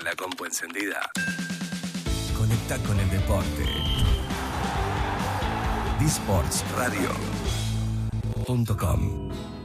la compu encendida. Conecta con el deporte. disportsradio.com